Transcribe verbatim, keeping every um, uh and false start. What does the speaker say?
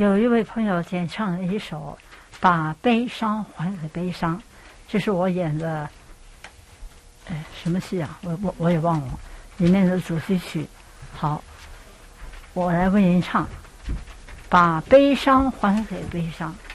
有一位朋友点唱了一首《把悲伤还给悲伤》，这是我演的，哎，什么戏啊？我我我也忘了，里面的主题曲。好，我来为您唱《把悲伤还给悲伤》。